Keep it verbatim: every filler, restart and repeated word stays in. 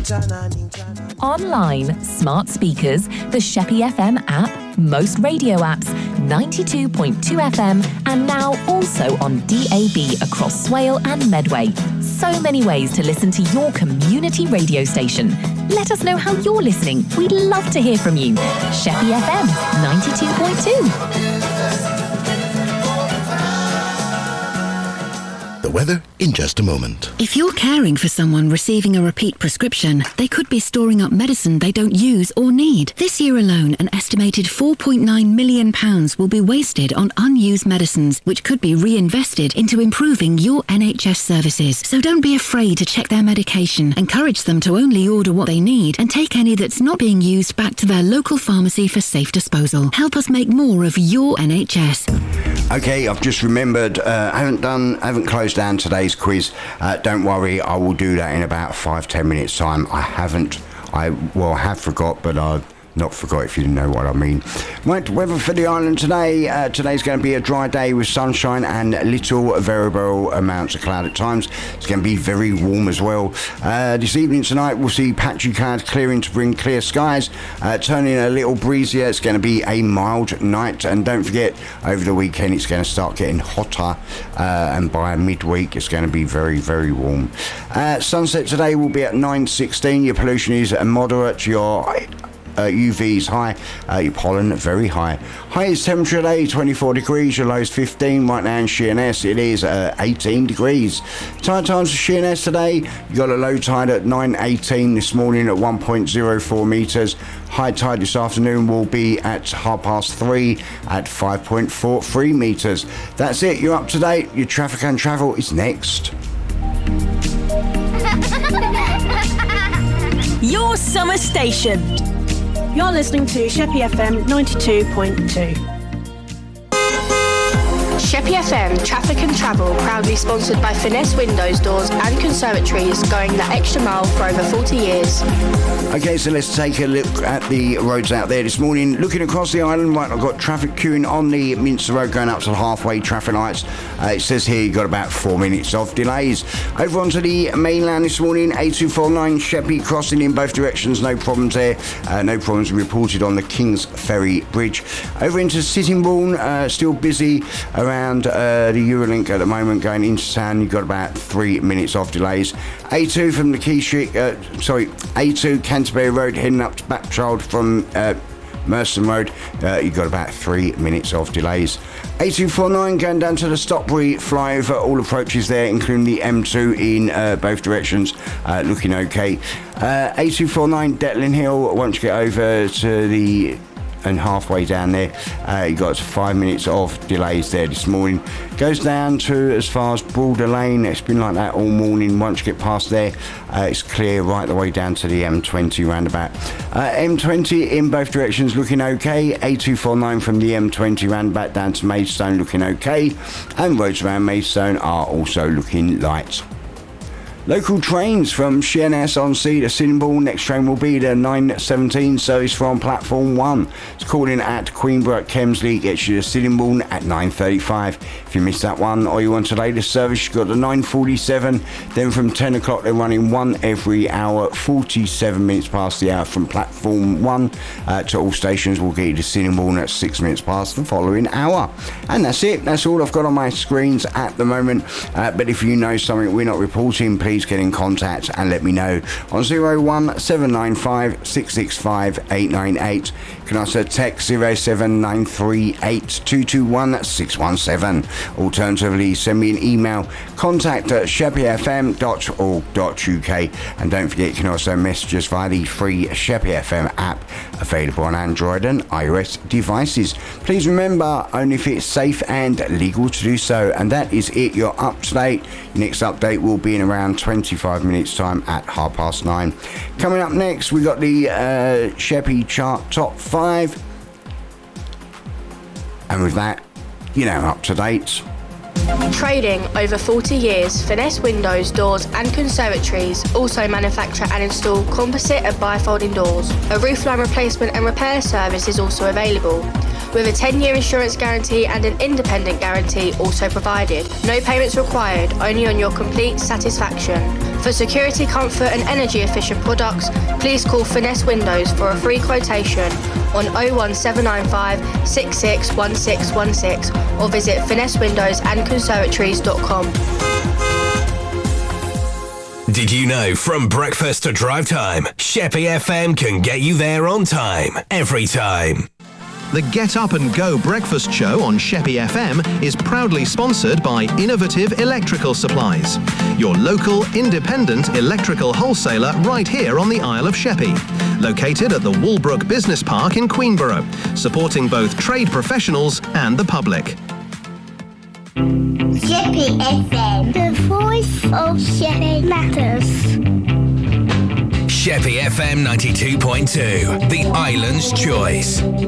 Online, smart speakers, the Sheppey F M app, most radio apps, ninety-two point two F M, and now also on D A B across Swale and Medway. So many ways to listen to your community radio station. Let us know how you're listening. We'd love to hear from you. Sheppey F M, ninety-two point two. The weather in just a moment. If you're caring for someone receiving a repeat prescription, they could be storing up medicine they don't use or need. This year alone, an estimated four point nine million pounds will be wasted on unused medicines, which could be reinvested into improving your N H S services. So don't be afraid to check their medication. Encourage them to only order what they need and take any that's not being used back to their local pharmacy for safe disposal. Help us make more of your N H S. Okay, I've just remembered, uh, I haven't done, I haven't closed down today's quiz. Uh, don't worry, I will do that in about five, ten minutes time. I haven't, I, well, I have forgot, but I've not forgot, if you know what I mean. Right, weather for the island today. Uh, today's going to be a dry day with sunshine and little variable amounts of cloud at times. It's going to be very warm as well. Uh, this evening tonight we'll see patchy clouds clearing to bring clear skies, uh, turning a little breezier. It's going to be a mild night, and don't forget, over the weekend it's going to start getting hotter, uh, and by midweek it's going to be very, very warm. Uh, sunset today will be at nine sixteen. Your pollution is moderate. Your Uh, U V is high, uh, your pollen very high. Highest temperature today twenty-four degrees, your low is fifteen. Right now in Sheerness it is uh, eighteen degrees. Tide times for Sheerness today, you got a low tide at nine eighteen this morning at one point zero four metres. High tide this afternoon will be at half past three at five point four three metres. That's it, you're up to date. Your traffic and travel is next. Your summer station. You're listening to Sheppey F M ninety-two point two. Sheppey F M Traffic and Travel, proudly sponsored by Finesse Windows, Doors and Conservatories, going the extra mile for over forty years. Okay, so let's take a look at the roads out there this morning. Looking across the island, right, I've got traffic queuing on the Minster Road going up to the halfway traffic lights. Uh, it says here you've got about four minutes of delays. Over onto the mainland this morning, A two forty-nine Sheppey crossing in both directions, no problems there. Uh, no problems reported on the Kings Ferry Bridge. Over into Sittingbourne, uh, still busy around uh, the Eurolink at the moment going into town. You've got about three minutes of delays. A two from the Key Street, uh, sorry, A two Canterbury Road heading up to Bapchild from uh, Merstham Road. Uh, you've got about three minutes of delays. A two forty-nine going down to the Stopbury flyover, all approaches there, including the M two in uh, both directions, uh, looking okay. Uh, A two forty-nine Detling Hill, once you get over to the and halfway down there, uh, you got five minutes of delays there this morning. Goes down to as far as Broader Lane. It's been like that all morning. Once you get past there, uh, it's clear right the way down to the M twenty roundabout. Uh, M twenty in both directions looking okay. A two forty-nine from the M twenty roundabout down to Maidstone looking okay, and roads around Maidstone are also looking light. Local trains from Sheerness on Sea to Sittingbourne. Next train will be the nine seventeen service from platform one. It's calling at Queenborough Kemsley, gets you to Sittingbourne at nine thirty-five. If you missed that one or you want the latest service, you've got the nine forty-seven. Then from ten o'clock they're running one every hour, forty-seven minutes past the hour from platform one uh, to all stations. Will get you to Sittingbourne at six minutes past the following hour. And that's it. That's all I've got on my screens at the moment. Uh, but if you know something we're not reporting, please get in contact and let me know on zero one seven nine five six six five eight nine eight. You can also text zero seven nine three eight two two one six one seven. Alternatively, send me an email, contact at sheppey f m dot org dot u k. And don't forget, you can also message us via the free Sheppey F M app, available on Android and iOS devices. Please remember, only if it's safe and legal to do so. And that is it. You're up to date. Your next update will be in around twenty-five minutes time at half past nine. Coming up next, we got the uh, Sheppey chart top five. And with that, you know, up to date. Trading over forty years, Finesse Windows, Doors and Conservatories also manufacture and install composite and bifolding doors. A roofline replacement and repair service is also available, with a ten-year insurance guarantee and an independent guarantee also provided. No payments required, only on your complete satisfaction. For security, comfort and energy efficient products, please call Finesse Windows for a free quotation on oh one seven nine five, six six one six one six or visit finesse windows and conservatories dot com. Did you know from breakfast to drive time, Sheppey F M can get you there on time, every time. The Get Up and Go breakfast show on Sheppey F M is proudly sponsored by Innovative Electrical Supplies, your local independent electrical wholesaler right here on the Isle of Sheppey, located at the Walbrook Business Park in Queenborough, supporting both trade professionals and the public. Sheppey F M, the voice of Sheppey matters. Sheppey F M ninety-two point two, the island's choice.